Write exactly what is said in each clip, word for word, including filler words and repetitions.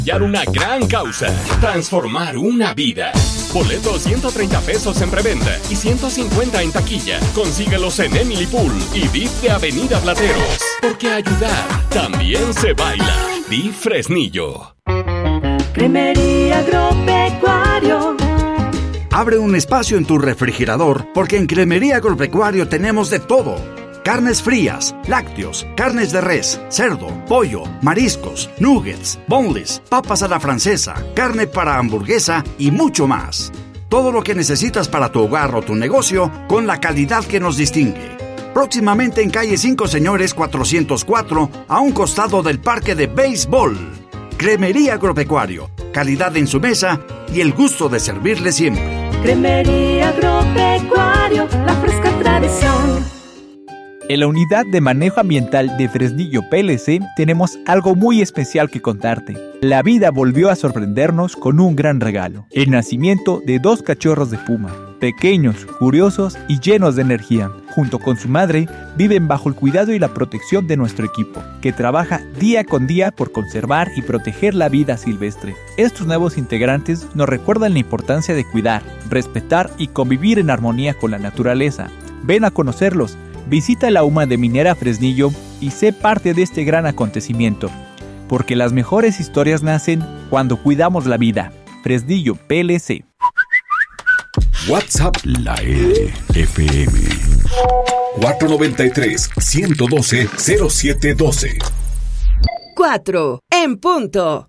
apoyar una gran causa, transformar una vida. Boletos ciento treinta pesos en preventa y ciento cincuenta en taquilla. Consíguelos en Emily Pool y D I F de Avenida Plateros. Porque ayudar también se baila. D I F Fresnillo. Cremería Agropecuario. Abre un espacio en tu refrigerador porque en Cremería Agropecuario tenemos de todo. Carnes frías, lácteos, carnes de res, cerdo, pollo, mariscos, nuggets, boneless, papas a la francesa, carne para hamburguesa y mucho más. Todo lo que necesitas para tu hogar o tu negocio con la calidad que nos distingue. Próximamente en calle cinco Señores cuatrocientos cuatro, a un costado del Parque de Béisbol. Cremería Agropecuario, calidad en su mesa y el gusto de servirle siempre. Cremería Agropecuario, la fresca tradición. En la Unidad de Manejo Ambiental de Fresnillo P L C tenemos algo muy especial que contarte. La vida volvió a sorprendernos con un gran regalo: el nacimiento de dos cachorros de puma, pequeños, curiosos y llenos de energía. Junto con su madre, viven bajo el cuidado y la protección de nuestro equipo, que trabaja día con día por conservar y proteger la vida silvestre. Estos nuevos integrantes nos recuerdan la importancia de cuidar, respetar y convivir en armonía con la naturaleza. Ven a conocerlos. Visita la U M A de Minera Fresnillo y sé parte de este gran acontecimiento, porque las mejores historias nacen cuando cuidamos la vida. Fresnillo P L C. WhatsApp La L F M cuatro noventa y tres, ciento doce, cero siete doce. Cuatro en punto.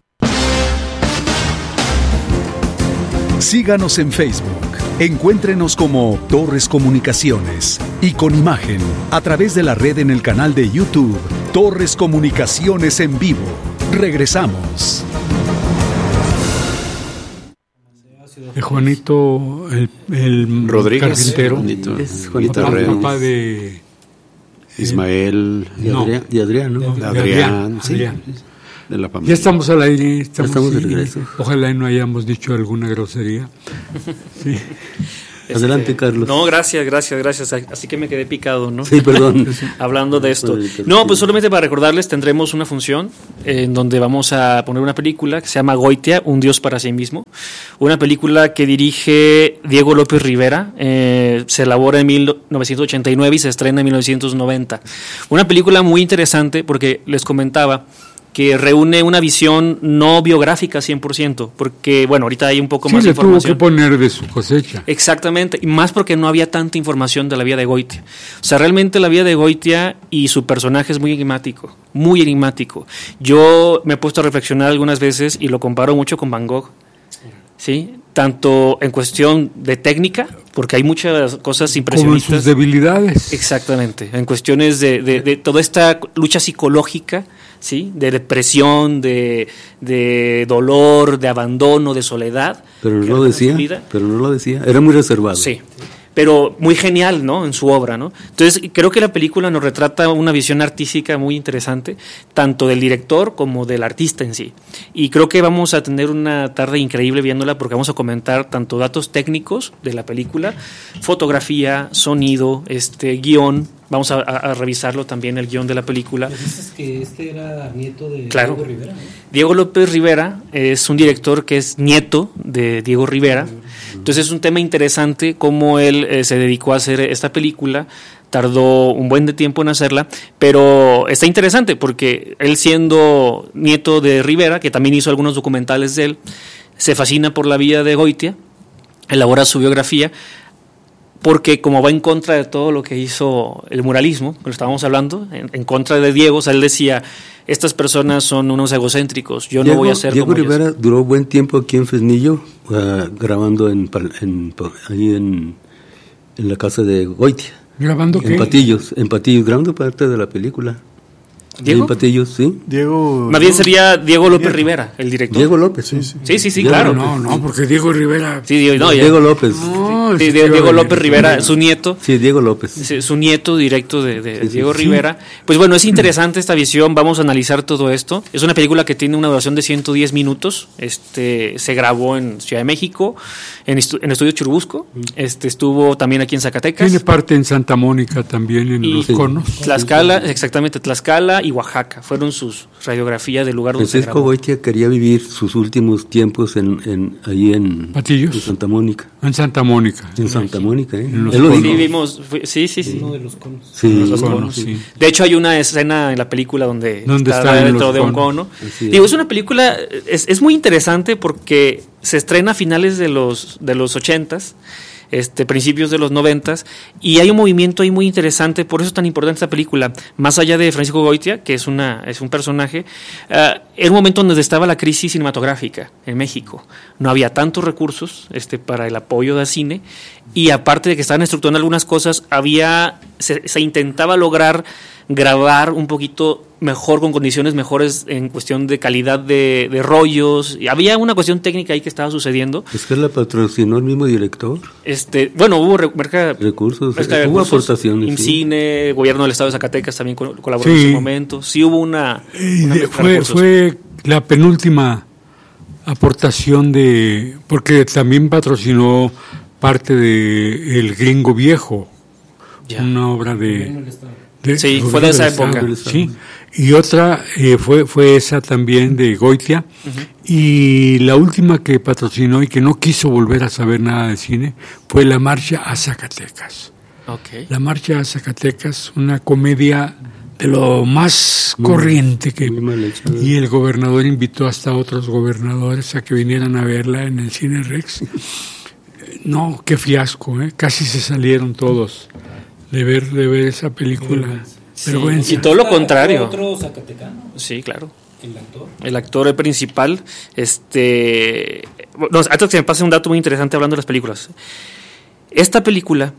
Síganos en Facebook. Encuéntrenos como Torres Comunicaciones y con imagen a través de la red en el canal de YouTube Torres Comunicaciones en vivo. Regresamos. De Juanito el, el Rodríguez carpintero, Juanito, es Juanito papá, Herrera. papá de Ismael y Adrián, y Adrián, ¿no? De, De Adrián, Adrián, sí. Adrián. De la familia. Ya estamos al aire, estamos, estamos de sí, regreso. Ojalá y no hayamos dicho alguna grosería. Sí. Este, Adelante, Carlos. No, gracias, gracias, gracias. Así que me quedé picado, ¿no? Sí, perdón. Hablando de esto. No, pues solamente para recordarles, tendremos una función en donde vamos a poner una película que se llama Goitia, un dios para sí mismo. Una película que dirige Diego López Rivera. Eh, se elabora en mil novecientos ochenta y nueve y se estrena en mil novecientos noventa. Una película muy interesante porque les comentaba que reúne una visión no biográfica cien por ciento, porque, bueno, ahorita hay un poco sí, más de información. Sí, le tuvo que poner de su cosecha. Exactamente, y más porque no había tanta información de la vida de Goitia. O sea, realmente la vida de Goitia y su personaje es muy enigmático, muy enigmático. Yo me he puesto a reflexionar algunas veces y lo comparo mucho con Van Gogh, ¿sí? Tanto en cuestión de técnica, porque hay muchas cosas impresionistas. Como en sus debilidades. Exactamente, en cuestiones de, de, de toda esta lucha psicológica, ¿sí? De depresión, de, de dolor, de abandono, de soledad. Pero no lo decía, pero no lo decía, era muy reservado. Sí, pero muy genial, ¿no? En su obra, ¿no? Entonces, creo que la película nos retrata una visión artística muy interesante, tanto del director como del artista en sí. Y creo que vamos a tener una tarde increíble viéndola porque vamos a comentar tanto datos técnicos de la película, fotografía, sonido, este guión. Vamos a, a, a revisarlo también, el guión de la película. ¿Pues dices que este era nieto de claro. Diego Rivera? ¿no? Diego López Rivera es un director que es nieto de Diego Rivera. Entonces es un tema interesante cómo él eh, se dedicó a hacer esta película. Tardó un buen de tiempo en hacerla, pero está interesante porque él, siendo nieto de Rivera, que también hizo algunos documentales de él, se fascina por la vida de Goitia, elabora su biografía, porque como va en contra de todo lo que hizo el muralismo, que lo estábamos hablando, en, en contra de Diego, o sea, él decía, estas personas son unos egocéntricos, yo Diego, no voy a ser Diego como Rivera ellos. Duró buen tiempo aquí en Fresnillo, uh, grabando en, en, ahí en, en la casa de Goitia. ¿Grabando en qué? Patillos, en Patillos, grabando parte de la película. ¿Diego? En Patillos, sí. Diego. Más bien sería Diego López Diego. Rivera, el director. Diego López, sí. Sí, sí, sí, sí Diego, claro. No, no, porque Diego Rivera. Sí, Diego, no, Diego López. No, sí, sí, Diego, Diego López Rivera, Rivera. su nieto. Sí, Diego López. Su nieto directo de, de sí, sí, Diego sí. Rivera. Pues bueno, es interesante esta visión, vamos a analizar todo esto. Es una película que tiene una duración de ciento diez minutos. Este, se grabó en Ciudad de México, en, estu- en Estudio Churubusco. Este, estuvo también aquí en Zacatecas. Tiene parte en Santa Mónica también, en y Los Conos. Tlaxcala, exactamente, Tlaxcala y y Oaxaca. Fueron sus radiografías del lugar donde se Francisco grabó. Goitia quería vivir sus últimos tiempos en, en ahí en, Patillos. en Santa Mónica. En Santa Mónica. En Santa Mónica, ¿eh? En los Él lo conos. dijo. Sí, vimos, fue- sí, sí, sí. Uno de los conos. Sí, Los Los conos, conos, sí. sí. De hecho, hay una escena en la película donde, ¿Dónde está están dentro los de un conos? cono. Así es. Digo, es una película, es, es muy interesante porque se estrena a finales de los de los ochentas, este, principios de los noventas, y hay un movimiento ahí muy interesante, por eso es tan importante esta película. Más allá de Francisco Goitia, que es una es un personaje, uh, era un momento donde estaba la crisis cinematográfica en México. No había tantos recursos este, para el apoyo del cine, y aparte de que estaban estructurando algunas cosas, había se, se intentaba lograr grabar un poquito mejor, con condiciones mejores en cuestión de calidad de, de rollos. Y había una cuestión técnica ahí que estaba sucediendo. Es que la patrocinó el mismo director. Este, bueno, hubo re- merca- Recursos, merca de hubo recursos, aportaciones. sí. IMCINE, gobierno del estado de Zacatecas también col- colaboró en Sí. ese momento. Sí hubo una, Y una de- merca de fue, recursos. fue la penúltima aportación de, porque también patrocinó parte de El Gringo Viejo, Ya. una obra de, de- Sí, gobierno fue de esa del Estado. época. Sí, y otra eh, fue fue esa también de Goitia, y la última que patrocinó y que no quiso volver a saber nada de cine fue La Marcha a Zacatecas. Ok. La Marcha a Zacatecas, una comedia de lo más Muy- corriente que... muy mal hecha. Y el gobernador invitó hasta otros gobernadores a que vinieran a verla en el Cine Rex. No, qué fiasco, ¿eh? Casi se salieron todos de ver, de ver esa película. Vergüenza. Y todo lo contrario. Otro zacatecano, Sí, claro. el actor. El actor principal, este... Bueno, antes que me pase un dato muy interesante hablando de las películas. Esta película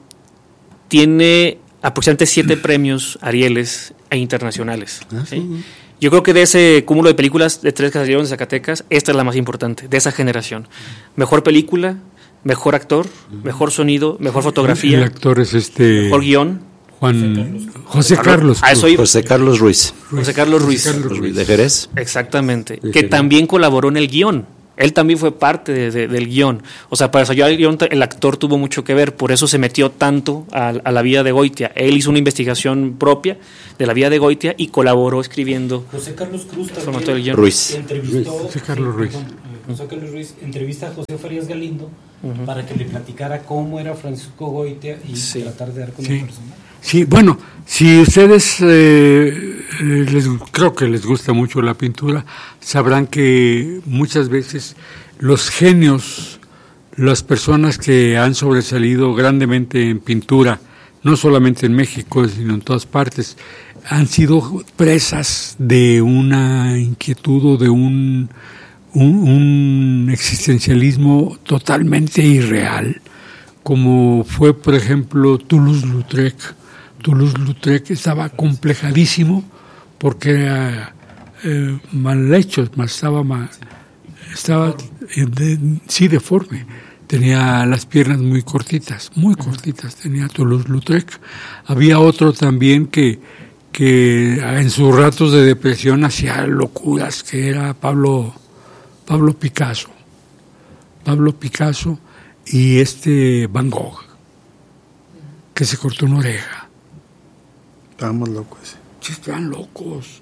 tiene aproximadamente siete premios Arieles e internacionales. Ah, ¿sí? sí. Yo creo que de ese cúmulo de películas de tres que salieron de Zacatecas, esta es la más importante, de esa generación. Mejor película, mejor actor, mejor sonido, mejor fotografía, El actor es este... mejor guión. Juan... José Carlos. A eso iba. José Carlos Ruiz. José Carlos Ruiz. José Carlos Ruiz. De Jerez. Exactamente. De Que Jerez. también colaboró en el guión. Él también fue parte de- de- del guión. O sea, para desarrollar el guión, el actor tuvo mucho que ver. Por eso se metió tanto a, a la vida de Goitia. Él hizo una investigación propia de la vida de Goitia y colaboró escribiendo. José Carlos Cruz Formato del también guión. Ruiz. entrevistó José Carlos Ruiz. perdón, eh, José Carlos Ruiz entrevista a José Farías Galindo Ujú. para que le platicara cómo era Francisco Goitia y Sí. tratar de dar con Sí. el personaje. Sí, bueno, si ustedes eh, eh, les, creo que les gusta mucho la pintura, sabrán que muchas veces los genios, las personas que han sobresalido grandemente en pintura, no solamente en México, sino en todas partes, han sido presas de una inquietud o de un, un, un existencialismo totalmente irreal, como fue, por ejemplo, Toulouse-Lautrec. Toulouse-Lautrec estaba complejadísimo porque era eh, mal hecho, más estaba mal, estaba eh, de- sí deforme, tenía las piernas muy cortitas, muy cortitas, tenía Toulouse-Lautrec. Había otro también que, que en sus ratos de depresión hacía locuras, que era Pablo, Pablo Picasso. Pablo Picasso y este Van Gogh, que se cortó una oreja. Estábamos locos. Sí, están locos.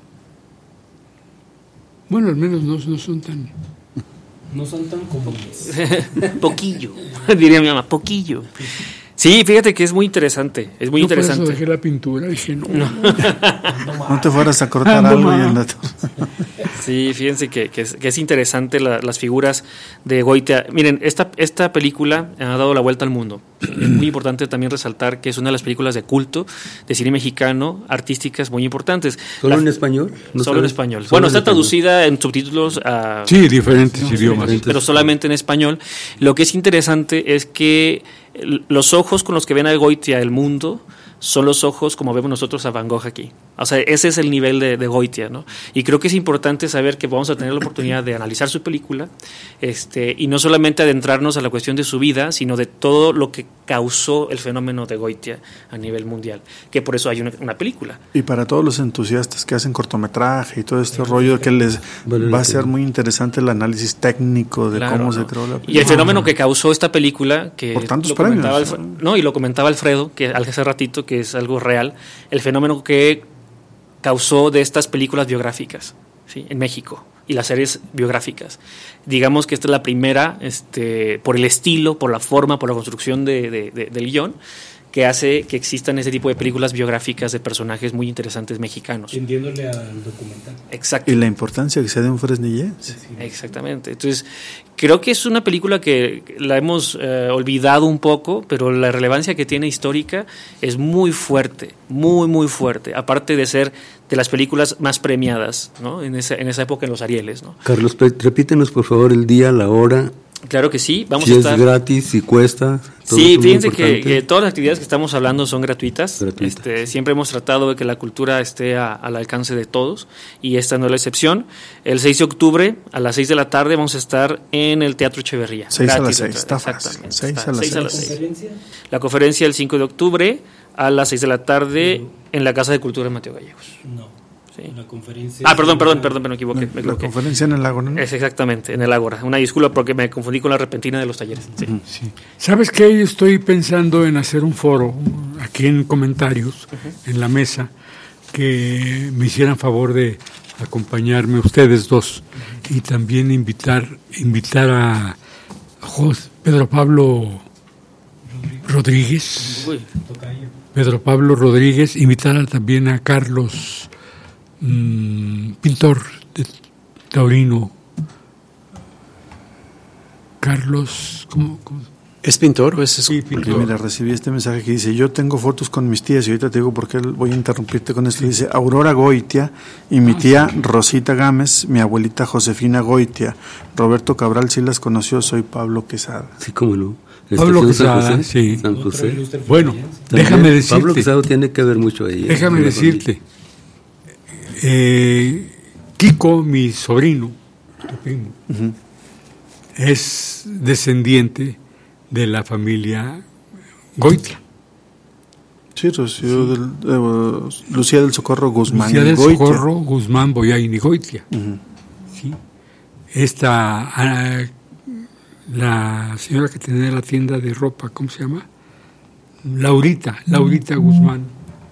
Bueno, al menos no, no son tan... No son tan comunes. Poquillo, diría mi mamá, poquillo. Sí, fíjate que es muy interesante, es muy Yo por eso interesante. dejé la pintura, dije no. No te fueras a cortar Ah, algo mamá. y en la- Sí, fíjense que, que es, que es interesante la- las figuras de Goitia. Miren, esta, esta película ha dado la vuelta al mundo. Es muy importante también resaltar que es una de las películas de culto de cine mexicano, artísticas muy importantes. ¿Solo La- en español? ¿No Solo en sabes? español. Solo Bueno, en está español. traducida en subtítulos a... Sí, diferentes idiomas. pero solamente en español. Lo que es interesante es que l- los ojos con los que ven a Goitia el mundo son los ojos como vemos nosotros a Van Gogh aquí. O sea, ese es el nivel de, de Goitia, ¿no? Y creo que es importante saber que vamos a tener la oportunidad de analizar su película, este, y no solamente adentrarnos a la cuestión de su vida, sino de todo lo que causó el fenómeno de Goitia a nivel mundial, que por eso hay una, una película. Y para todos los entusiastas que hacen cortometraje y todo este rollo, que les Vale la va a ser pena. muy interesante el análisis técnico de Claro, cómo ¿no? se creó la Y el fenómeno que causó esta película, que Por tantos lo comentaba premios, Alfredo, no, y lo comentaba Alfredo, que hace ratito, que es algo real, el fenómeno que causó de estas películas biográficas, ¿sí?, en México, y las series biográficas. Digamos que esta es la primera, este, por el estilo, por la forma, por la construcción de, de, de, del guión, que hace que existan ese tipo de películas biográficas de personajes muy interesantes mexicanos. Tendiéndole al documental. Exacto. Y la importancia que sea de un fresnillense. Exactamente. Entonces, creo que es una película que la hemos eh, olvidado un poco, pero la relevancia que tiene histórica es muy fuerte, muy, muy fuerte. Aparte de ser de las películas más premiadas, ¿no?, en esa, en esa época en los Arieles, ¿no? Carlos, repítenos por favor el día, la hora. Claro que sí, vamos si a estar... es gratis, si cuesta. Sí, fíjense que, que todas las actividades que estamos hablando son gratuitas. Este, siempre hemos tratado de que la cultura esté a, al alcance de todos, y esta no es la excepción. El seis de octubre a las seis de la tarde vamos a estar en el Teatro Echeverría. seis a las seis, está fácil. Exactamente. seis Está, a las seis seis. a las seis. La conferencia el cinco de octubre a las seis de la tarde en la Casa de Cultura de Mateo Gallegos. No. Sí. La conferencia. Ah, perdón, perdón, perdón, me equivoqué. Me la conferencia en el Ágora, ¿no? Es exactamente, en el Ágora. Una disculpa porque me confundí con la repentina de los talleres. Sí. Sí. ¿Sabes qué? Estoy pensando en hacer un foro aquí en comentarios, uh-huh, en la mesa, que me hicieran favor de acompañarme ustedes dos, uh-huh, y también invitar invitar a José, Pedro Pablo Rodríguez. Uy. Pedro Pablo Rodríguez, invitar también a Carlos, mmm, pintor de taurino. Carlos, ¿cómo? cómo? ¿Es pintor o es eso? Sí, pintor. Porque mira, recibí este mensaje que dice: yo tengo fotos con mis tías, y ahorita te digo por qué voy a interrumpirte con esto. Dice Aurora Goitia y mi tía Rosita Gámez, mi abuelita Josefina Goitia. Roberto Cabral sí las conoció, soy Pablo Quesada. Sí, cómo no. Pablo Quesada, sí. San José. Bueno, también, déjame decirte. Pablo Quesada tiene que ver mucho ahí. Déjame ¿eh? decirte. Eh, Kiko, mi sobrino, tu primo, uh-huh, es descendiente de la familia Goitia. Sí, Rocío sí. Del, uh, Lucía del Socorro Guzmán. Lucía del Goitia. Socorro Guzmán Boyain y Goitia. Uh-huh. Sí. Esta, uh, la señora que tenía la tienda de ropa, ¿cómo se llama? Laurita, Laurita uh-huh. Guzmán.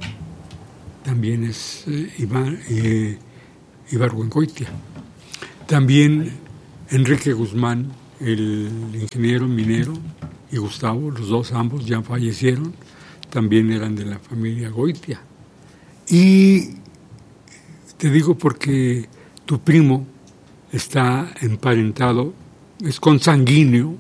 También es eh, Iván, eh, Ibargüengoitia. También Enrique Guzmán, el ingeniero minero, y Gustavo, los dos ambos ya fallecieron, también eran de la familia Goitia. Y te digo porque tu primo está emparentado, es consanguíneo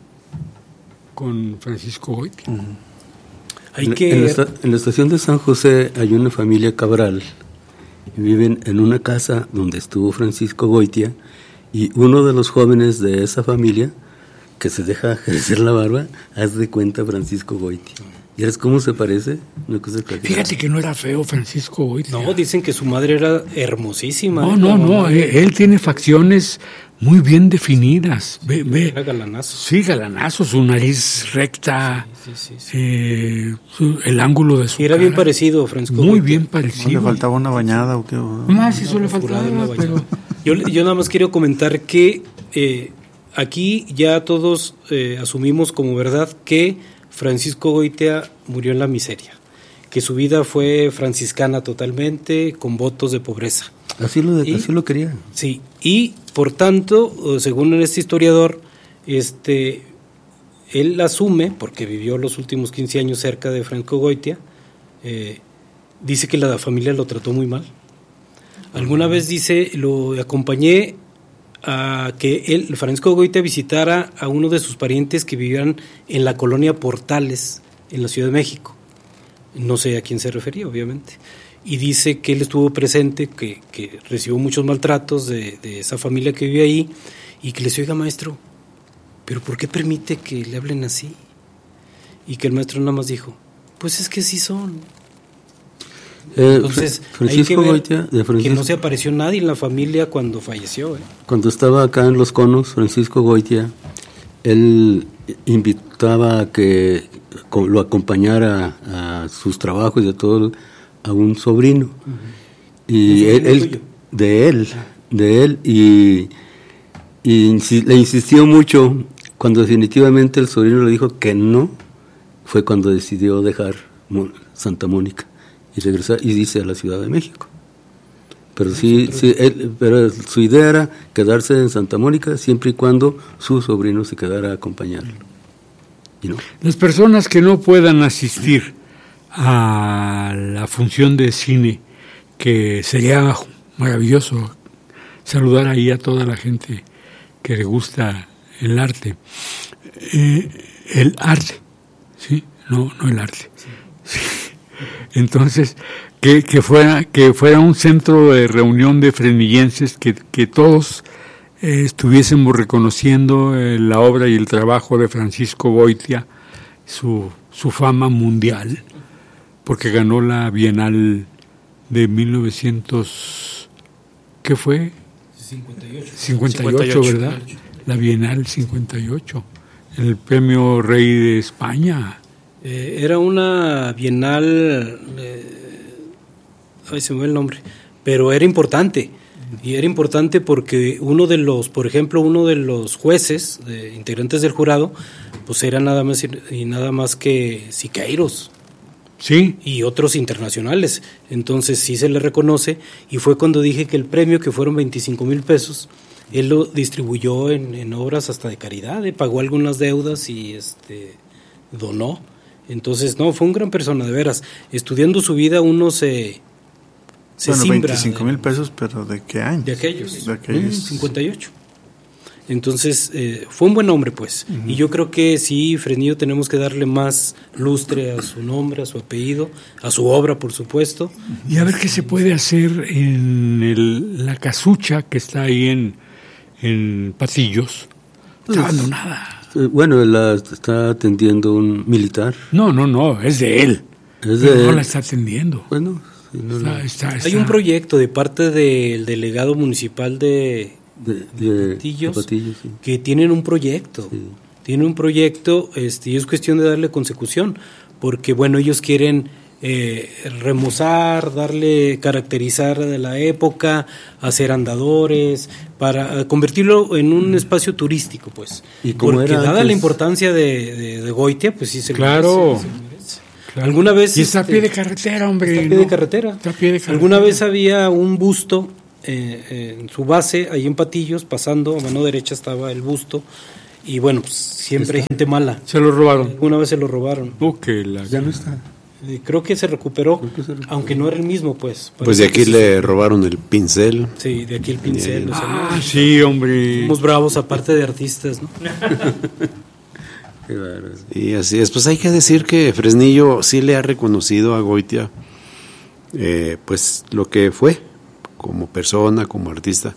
con Francisco Goitia. Uh-huh. Hay en, que... en, la, en la estación de San José hay una familia Cabral, y viven en una casa donde estuvo Francisco Goitia, y uno de los jóvenes de esa familia que se deja crecer la barba, haz de cuenta Francisco Goitia. ¿Y eres cómo se parece? Una cosa que... Fíjate que no era feo Francisco Goitia. No, dicen que su madre era hermosísima. No, no, no, él, él tiene facciones muy bien definidas. Ve, ve. Era galanazo. Sí, galanazo, su nariz recta, sí, sí, sí, sí. Eh, su, el ángulo de su y era cara. Bien parecido, Francisco Muy Goitia. bien parecido. ¿No le faltaba una bañada o qué? No, sí, eso le faltaba, pero... Yo, yo nada más quiero comentar que eh, aquí ya todos eh, asumimos como verdad que Francisco Goitia murió en la miseria, que su vida fue franciscana totalmente, con votos de pobreza. Así lo, y, así lo quería. Sí, y por tanto, según este historiador, este, él asume, porque vivió los últimos quince años cerca de Francisco Goitia, eh, dice que la familia lo trató muy mal. Alguna vez dice, lo acompañé a que él, Francisco Goitia, visitara a uno de sus parientes que vivían en la colonia Portales, en la Ciudad de México. No sé a quién se refería, obviamente. Y dice que él estuvo presente, que, que recibió muchos maltratos de, de esa familia que vive ahí, y que le decía: oiga, maestro, ¿pero por qué permite que le hablen así? Y que el maestro nada más dijo: pues es que así son. Eh, Entonces, Francisco hay que ver Goitia, de Francisco, que no se apareció nadie en la familia cuando falleció. ¿eh? Cuando estaba acá en Los Conos, Francisco Goitia, él invitaba a que lo acompañara a sus trabajos y a todo, a un sobrino. Uh-huh. Y él, él de él, de él, y, y le insistió mucho. Cuando definitivamente el sobrino le dijo que no, fue cuando decidió dejar Santa Mónica y regresar y dice a la Ciudad de México. pero sí, sí él, pero su idea era quedarse en Santa Mónica siempre y cuando su sobrino se quedara a acompañarlo. ¿Y no? Las personas que no puedan asistir a la función de cine, que sería maravilloso saludar ahí a toda la gente que le gusta el arte, eh, el arte, ¿sí? No, no el arte. Sí. Sí. Entonces, que, que fuera que fuera un centro de reunión de fresnillenses, que, que todos eh, estuviésemos reconociendo eh, la obra y el trabajo de Francisco Goitia, su, su fama mundial, porque ganó la Bienal de mil novecientos, ¿qué fue? cincuenta y ocho. cincuenta y ocho, ¿verdad? La Bienal cincuenta y ocho, el premio Rey de España. Eh, era una Bienal, eh, ay, se me va el nombre, pero era importante, y era importante porque uno de los, por ejemplo, uno de los jueces, de, integrantes del jurado, pues era nada más y nada más que Siqueiros. Sí. Y otros internacionales. Entonces sí se le reconoce, y fue cuando dije que el premio, que fueron veinticinco mil pesos, él lo distribuyó en, en obras hasta de caridad, eh, pagó algunas deudas y este donó. Entonces, no, fue un gran persona, de veras. Estudiando su vida uno se, se bueno, simbra. veinticinco mil pesos, pero ¿de qué año? De aquellos. De aquellos. cincuenta y ocho. Entonces, eh, fue un buen hombre, pues. Uh-huh. Y yo creo que sí, Fresnillo, tenemos que darle más lustre a su nombre, a su apellido, a su obra, por supuesto. Y a ver qué se puede hacer en el, la casucha que está ahí en, en Patillos. Está abandonada. Bueno, la está atendiendo un militar. No, no, no, es de él. Es de no él. la está atendiendo. Bueno, sí, no está, la... está, está. Hay un proyecto de parte del delegado municipal de... De, de Patillos, Patillos sí. Que tienen un proyecto, sí. tienen un proyecto, este, y es cuestión de darle consecución, porque bueno, ellos quieren eh, remozar, darle, caracterizar de la época, hacer andadores, para convertirlo en un espacio turístico, pues, ¿Y cómo porque era dada antes? La importancia de, de, de Goitia, pues sí se claro. merece, se merece. Claro. Alguna vez y está este, a pie de carretera, hombre. Está a pie no. de carretera. Está a pie de carretera. Alguna vez había un busto Eh, en su base, ahí en Patillos, pasando, a mano derecha estaba el busto, y bueno, pues, siempre hay gente mala. Se lo robaron. Una vez se lo robaron. Okay, la... Ya no está. Eh, creo que se recuperó, que se recuperó, aunque no era el mismo, pues. Pues de aquí le se... robaron el pincel. Sí, de aquí el pincel. Ah, o sea, no, sí, hombre. Somos bravos, aparte de artistas, ¿no? Y así es, pues hay que decir que Fresnillo sí le ha reconocido a Goitia, eh, pues lo que fue, como persona, como artista.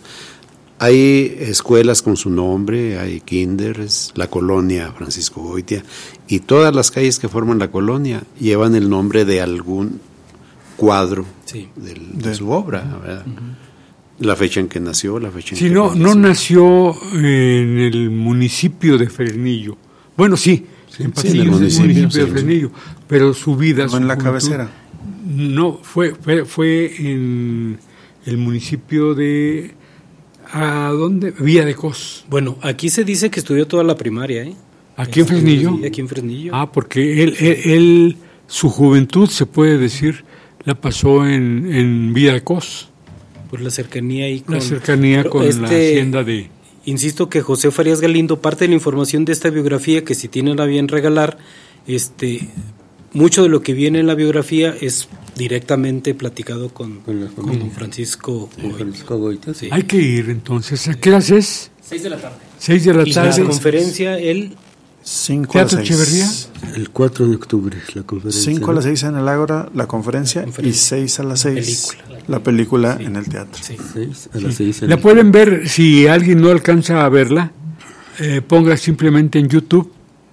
Hay escuelas con su nombre, hay kinders, la colonia Francisco Goitia, y todas las calles que forman la colonia llevan el nombre de algún cuadro sí. del, de, de su obra, ¿verdad? Uh-huh. La fecha en que nació, la fecha en sí, que no, no nació en el municipio de Fresnillo. Bueno, sí, sí en Patillos, sí, en el municipio, municipio sí, de Fresnillo, pero su vida... No su en la juventud, cabecera. No, fue, fue, fue en... el municipio de... ¿A dónde? Villa de Cos. Bueno, aquí se dice que estudió toda la primaria, ¿eh? ¿Aquí en Fresnillo? Sí, aquí en Fresnillo. Ah, porque él, él, él su juventud, se puede decir, la pasó en, en Villa de Cos. Por la cercanía ahí con... La cercanía con este, la hacienda de... Insisto que José Farías Galindo, parte de la información de esta biografía, que si tienen a bien regalar, este... mucho de lo que viene en la biografía es directamente platicado con, con, con don Francisco Goitia. Sí. Hay que ir entonces. ¿A qué horas es? Seis de la tarde. Seis de la y tarde. la conferencia el cinco Teatro a las seis. Echeverría. El cuatro de octubre la conferencia. Cinco a las seis en el Ágora la conferencia, conferencia. Y seis a las seis película. La película sí. en el teatro. Sí. Seis a las seis. La pueden ver, si alguien no alcanza a verla, eh, ponga simplemente en YouTube.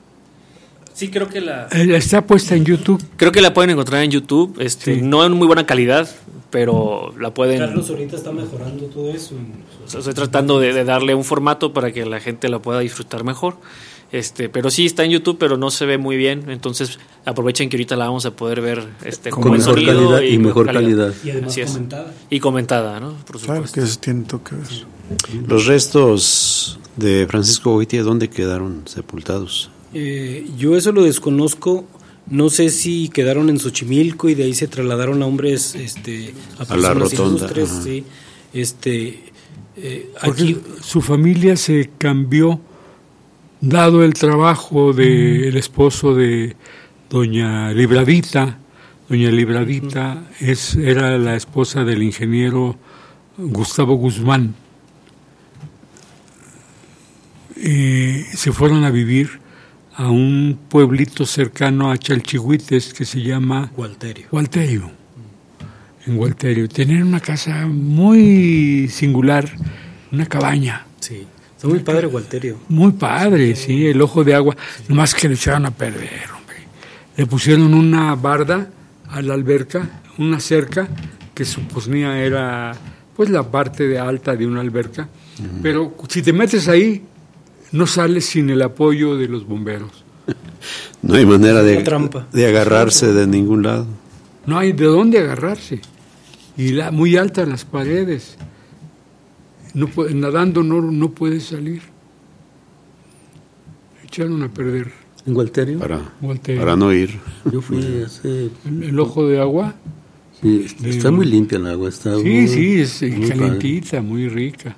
Sí, creo que la... Está puesta en YouTube. Creo que la pueden encontrar en YouTube, este, sí. no en muy buena calidad, pero la pueden... Carlos ahorita está mejorando todo eso. Estoy tratando de, de darle un formato para que la gente la pueda disfrutar mejor. Este, pero sí está en YouTube, pero no se ve muy bien, entonces aprovechen que ahorita la vamos a poder ver este, con mejor calidad y, y mejor calidad. calidad. Y además comentada. Y comentada, ¿no? Por claro que eso tiene que ver. Los restos de Francisco Goitia, ¿dónde quedaron sepultados? Eh, yo eso lo desconozco, No sé si quedaron en Xochimilco y de ahí se trasladaron a hombres, este, a, a la rotonda. Ilustres, sí. Este, eh, Porque aquí su familia se cambió, dado el trabajo del esposo de doña Libradita. Doña Libradita es, era la esposa del ingeniero Gustavo Guzmán. Eh, se fueron a vivir a un pueblito cercano a Chalchihuites que se llama Gualterio. Gualterio. En Gualterio. Tenían una casa muy singular, una cabaña. Sí, está muy padre Gualterio. Muy padre, sí, sí, el ojo de agua. Nomás que lo echaron a perder, hombre. Le pusieron una barda a la alberca, una cerca que suponía era pues la parte de alta de una alberca. Uh-huh. Pero si te metes ahí, no sales sin el apoyo de los bomberos. No hay manera de, de agarrarse de ningún lado. No hay de dónde agarrarse. Y la, muy altas las paredes. No, nadando no, no puedes salir. Echaron a perder. ¿En Gualterio? Para, Gualterio. para no ir. Yo fui hace... ¿El, el ojo de agua? Sí, está de, muy limpia el agua. Está sí, muy, sí, es muy calentita, padre. Muy rica.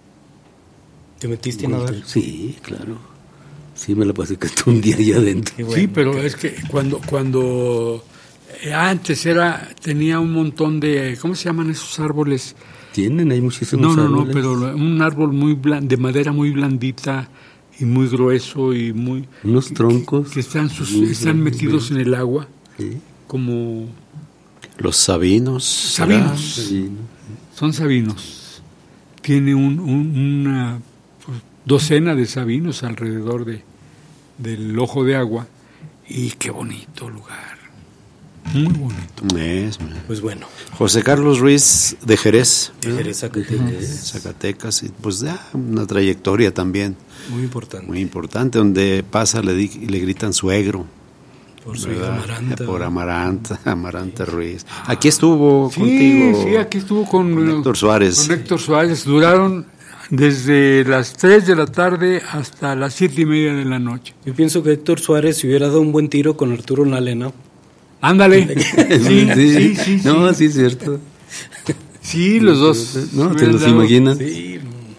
¿Te metiste a nadar? Sí, claro. Sí, me la pasé casi un día allá adentro. Bueno, sí, pero que... es que cuando cuando antes era tenía un montón de, ¿cómo se llaman esos árboles? Tienen, hay muchísimos no, no, árboles. No, no, pero un árbol muy bland, de madera muy blandita y muy grueso y muy... Unos troncos. Que, que están, sus, están metidos en el agua, sí. Como... Los sabinos. Sabinos. Sabino. Son sabinos. Tiene un, un, una... docena de sabinos alrededor de, del ojo de agua y qué bonito lugar, muy bonito. Es, pues bueno. José Carlos Ruiz de Jerez. De Jerez, Zacatecas. Zacatecas, y pues ya una trayectoria también. Muy importante. Muy importante, donde pasa le, di, le gritan suegro. Por su hija Amaranta. Por Amaranta, Amaranta Ruiz. Aquí estuvo sí, contigo. Sí, aquí estuvo con, con Héctor Suárez. Con Héctor Suárez, duraron... desde las tres de la tarde hasta las siete y media de la noche. Yo pienso que Héctor Suárez se hubiera dado un buen tiro con Arturo Nale, ¿no? Ándale. sí, sí, sí, sí, no, sí, es cierto. Sí, los dos. No, te los imaginas. Sí.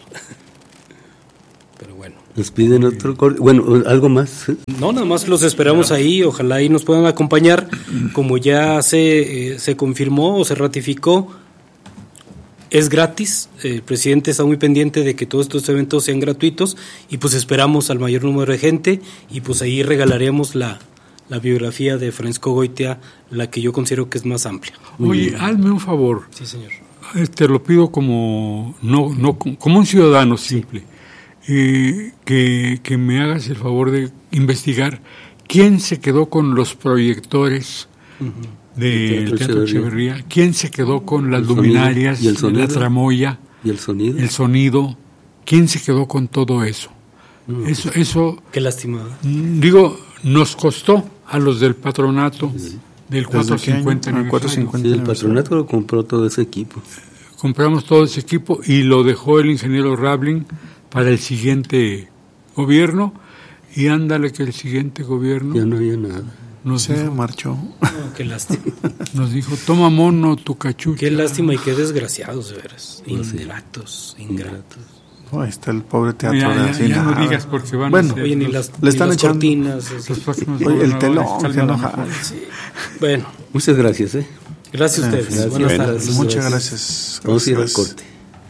Pero bueno. Nos piden otro corte. Bueno, ¿algo más? No, nada más los esperamos claro. ahí. Ojalá ahí nos puedan acompañar. Como ya se, eh, se confirmó o se ratificó, es gratis, el presidente está muy pendiente de que todos estos eventos sean gratuitos y pues esperamos al mayor número de gente y pues ahí regalaremos la, la biografía de Francisco Goitia, la que yo considero que es más amplia. Oye, mm. hazme un favor. Sí, señor. Te lo pido como no no como un ciudadano simple, sí. eh, que, que me hagas el favor de investigar quién se quedó con los proyectores uh-huh. del Teatro, Teatro Echeverría. Echeverría, quién se quedó con las el luminarias, ¿Y el sonido? La tramoya, y el sonido, el sonido, quién se quedó con todo eso. No, eso, eso. Qué lástima. Digo, nos costó a los del patronato sí. del cuatrocientos cincuenta. Ah, sí, el patronato lo compró todo ese equipo. Compramos todo ese equipo y lo dejó el ingeniero Rabling para el siguiente gobierno y ándale que el siguiente gobierno ya no había nada. Nos se dijo, marchó. No, qué lástima. Nos dijo, toma mono tu cachucha. Qué lástima y qué desgraciados, de veras. Ingratos, ingratos. Oh, ahí está el pobre teatro. Ya, de ya, ya no digas porque van bueno, a ser oye, ni las, le están ni las echando cortinas. Oye, el telón. Se enoja. Sí. Bueno. Muchas gracias, ¿eh? Gracias a ustedes. Gracias. Buenas Bueno, tardes. Muchas gracias. Vamos a ir al corte.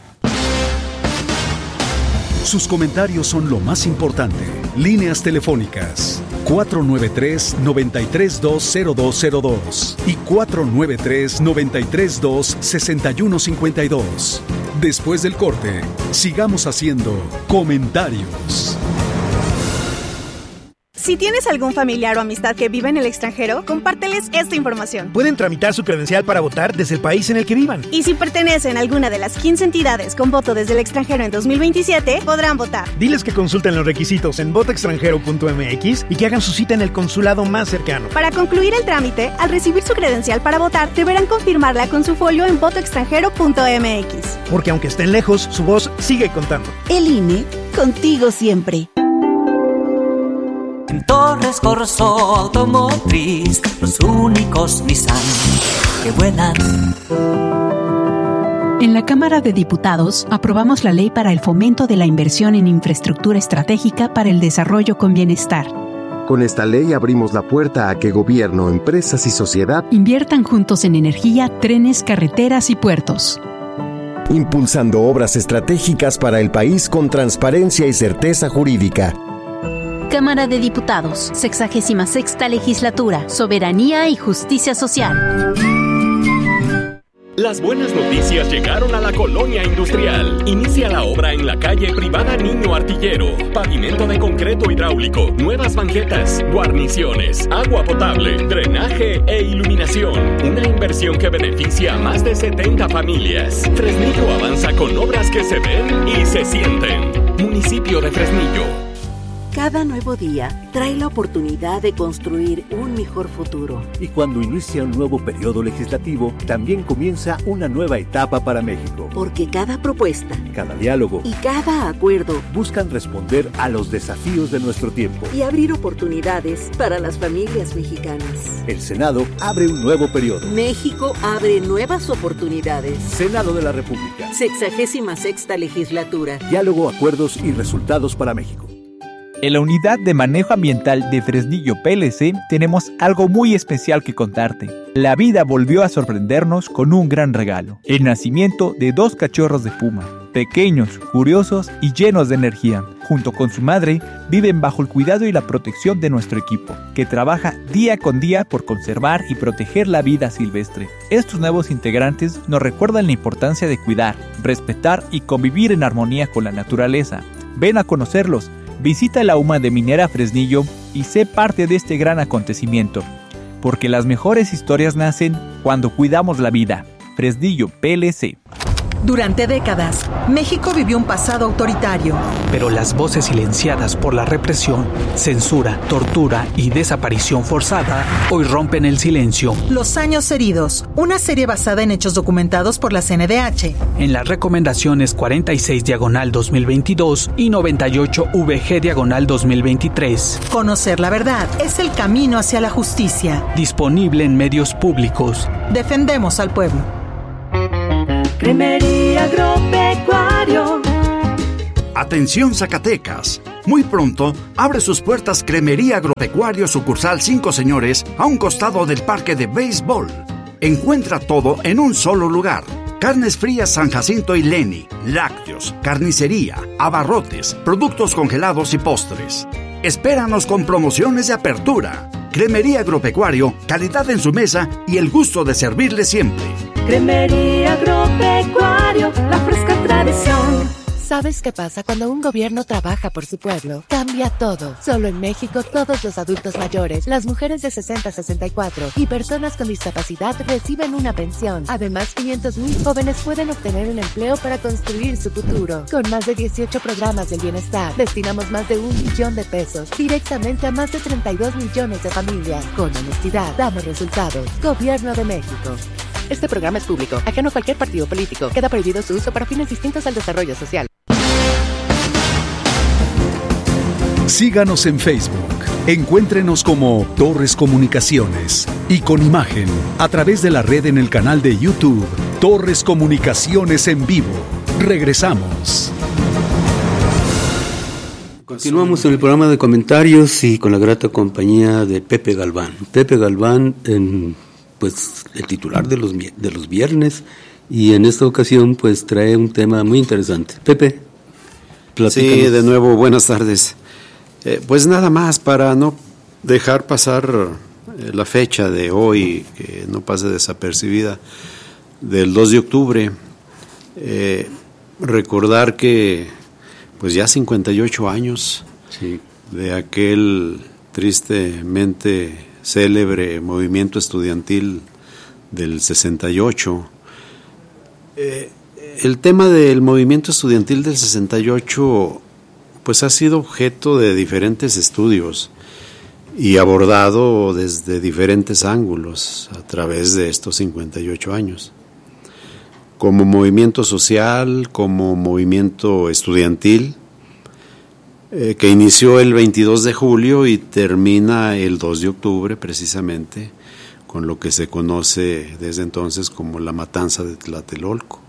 Sus comentarios son lo más importante. Líneas telefónicas cuatro nueve tres, nueve tres dos, cero dos cero dos y cuatro nueve tres, nueve tres dos, seis uno cinco dos. Después del corte, sigamos haciendo comentarios. Si tienes algún familiar o amistad que vive en el extranjero, compárteles esta información. Pueden tramitar su credencial para votar desde el país en el que vivan. Y si pertenecen a alguna de las quince entidades con voto desde el extranjero en dos mil veintisiete, podrán votar. Diles que consulten los requisitos en voto extranjero punto m x y que hagan su cita en el consulado más cercano. Para concluir el trámite, al recibir su credencial para votar, deberán confirmarla con su folio en voto extranjero punto m x. Porque aunque estén lejos, su voz sigue contando. El I N E, contigo siempre. En Torres Corso Automotriz, los únicos Nissan que vuelan. En la Cámara de Diputados aprobamos la ley para el fomento de la inversión en infraestructura estratégica para el desarrollo con bienestar. Con esta ley abrimos la puerta a que gobierno, empresas y sociedad inviertan juntos en energía, trenes, carreteras y puertos. Impulsando obras estratégicas para el país con transparencia y certeza jurídica. Cámara de Diputados, sexagésima sexta legislatura, soberanía y justicia social. Las buenas noticias llegaron a la colonia industrial. Inicia la obra en la calle privada Niño Artillero. Pavimento de concreto hidráulico, nuevas banquetas, guarniciones, agua potable, drenaje e iluminación. Una inversión que beneficia a más de setenta familias. Fresnillo avanza con obras que se ven y se sienten. Municipio de Fresnillo. Cada nuevo día trae la oportunidad de construir un mejor futuro. Y cuando inicia un nuevo periodo legislativo, también comienza una nueva etapa para México. Porque cada propuesta, cada diálogo y cada acuerdo buscan responder a los desafíos de nuestro tiempo y abrir oportunidades para las familias mexicanas. El Senado abre un nuevo periodo. México abre nuevas oportunidades. Senado de la República. Sexagésima sexta legislatura. Diálogo, acuerdos y resultados para México. En la Unidad de Manejo Ambiental de Fresnillo P L C tenemos algo muy especial que contarte. La vida volvió a sorprendernos con un gran regalo: el nacimiento de dos cachorros de puma, pequeños, curiosos y llenos de energía. Junto con su madre, viven bajo el cuidado y la protección de nuestro equipo, que trabaja día con día por conservar y proteger la vida silvestre. Estos nuevos integrantes nos recuerdan la importancia de cuidar, respetar y convivir en armonía con la naturaleza. Ven a conocerlos. Visita la U M A de Minera Fresnillo y sé parte de este gran acontecimiento, porque las mejores historias nacen cuando cuidamos la vida. Fresnillo P L C. Durante décadas, México vivió un pasado autoritario. Pero las voces silenciadas por la represión, censura, tortura y desaparición forzada hoy rompen el silencio. Los años heridos, una serie basada en hechos documentados por la C N D H. En las recomendaciones cuarenta y seis diagonal dos mil veintidós y noventa y ocho V G diagonal dos mil veintitrés. Conocer la verdad es el camino hacia la justicia. Disponible en medios públicos. Defendemos al pueblo. Cremería Agropecuario. Atención Zacatecas. Muy pronto abre sus puertas Cremería Agropecuario sucursal Cinco Señores a un costado del parque de béisbol. Encuentra todo en un solo lugar. Carnes frías San Jacinto y Leni, lácteos, carnicería, abarrotes, productos congelados y postres. Espéranos con promociones de apertura. Cremería Agropecuario, calidad en su mesa y el gusto de servirle siempre. Cremería Agropecuario, la fresca tradición. ¿Sabes qué pasa cuando un gobierno trabaja por su pueblo? Cambia todo. Solo en México, todos los adultos mayores, las mujeres de sesenta a sesenta y cuatro y personas con discapacidad reciben una pensión. Además, quinientos mil jóvenes pueden obtener un empleo para construir su futuro. Con más de dieciocho programas del bienestar, destinamos más de un millón de pesos directamente a más de treinta y dos millones de familias. Con honestidad, damos resultados. Gobierno de México. Este programa es público, ajeno a cualquier partido político. Queda prohibido su uso para fines distintos al desarrollo social. Síganos en Facebook. Encuéntrenos como Torres Comunicaciones y con imagen a través de la red en el canal de YouTube Torres Comunicaciones en vivo. Regresamos. Continuamos en el programa de comentarios y con la grata compañía de Pepe Galván. Pepe Galván, en, pues el titular de los de los viernes, y en esta ocasión pues trae un tema muy interesante. Pepe, platícanos. Sí, de nuevo, buenas tardes. Eh, pues nada más, para no dejar pasar eh, la fecha de hoy, que no pase desapercibida, del dos de octubre, eh, recordar que pues ya cincuenta y ocho años sí. de aquel tristemente célebre movimiento estudiantil del sesenta y ocho. Eh, el tema del movimiento estudiantil del sesenta y ocho pues ha sido objeto de diferentes estudios y abordado desde diferentes ángulos a través de estos cincuenta y ocho años. Como movimiento social, como movimiento estudiantil, eh, que inició el veintidós de julio y termina el dos de octubre precisamente, con lo que se conoce desde entonces como la matanza de Tlatelolco.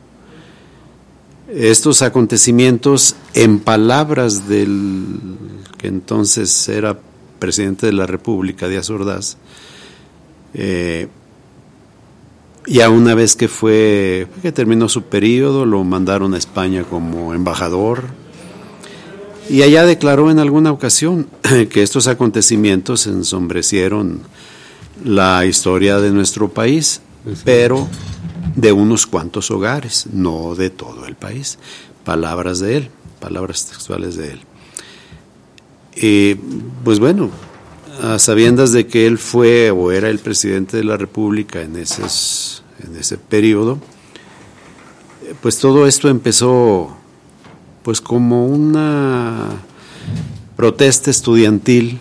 Estos acontecimientos, en palabras del que entonces era presidente de la República, Díaz Ordaz, eh, ya una vez que fue, que terminó su periodo, lo mandaron a España como embajador, y allá declaró en alguna ocasión que estos acontecimientos ensombrecieron la historia de nuestro país, pero de unos cuantos hogares, no de todo el país. Palabras de él, palabras textuales de él. Y pues bueno, a sabiendas de que él fue o era el presidente de la República en, esos, en ese periodo, pues todo esto empezó pues como una protesta estudiantil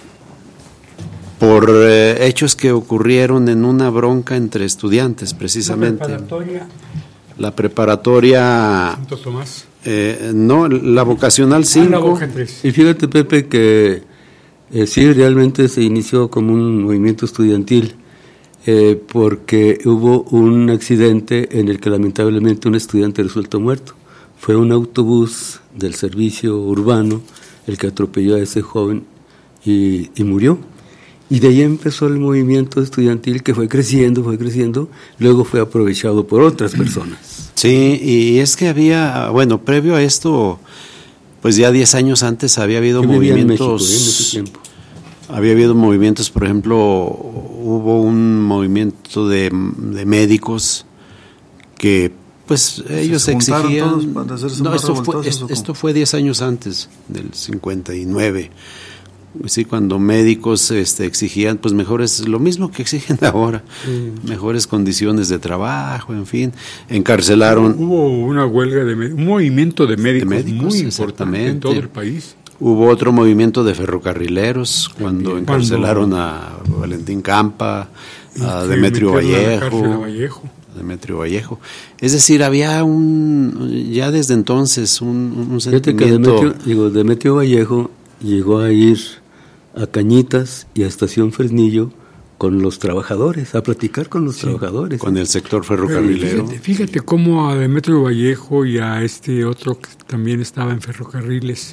por eh, hechos que ocurrieron en una bronca entre estudiantes, precisamente. ¿La preparatoria? La preparatoria... Santo Tomás. Eh, no, la vocacional cinco. Y fíjate, Pepe, que eh, sí, realmente se inició como un movimiento estudiantil, eh, porque hubo un accidente en el que lamentablemente un estudiante resultó muerto. Fue un autobús del servicio urbano el que atropelló a ese joven y, y murió. Y de ahí empezó el movimiento estudiantil que fue creciendo, fue creciendo, luego fue aprovechado por otras personas. Sí, y es que había, bueno, previo a esto, pues ya diez años antes había habido Yo vivía movimientos. en México, ¿eh? en ese tiempo. Había habido movimientos, por ejemplo, hubo un movimiento de, de médicos que, pues, ellos ¿Se juntaron exigían. todos para hacerse No, más esto fue, revoltosos, es- o cómo? esto fue diez años antes, del cincuenta y nueve. Sí, cuando médicos este, exigían, pues mejores, lo mismo que exigen ahora, Sí. mejores condiciones de trabajo, en fin, encarcelaron. Hubo una huelga de médicos, un movimiento de médicos, médicos, muy importante exactamente. en todo el país. Hubo otro movimiento de ferrocarrileros cuando También. encarcelaron Cuando- a Valentín Campa, Y a que Demetrio metieron a la cárcel a Vallejo, Vallejo. Demetrio Vallejo. Es decir, había un, ya desde entonces, un, un Fíjate que sentimiento. Demetrio, digo, Demetrio Vallejo llegó a ir a Cañitas y a Estación Fresnillo con los trabajadores, a platicar con los trabajadores. Con el sector Pero ferrocarrilero. Fíjate, fíjate cómo a Demetrio Vallejo y a este otro que también estaba en ferrocarriles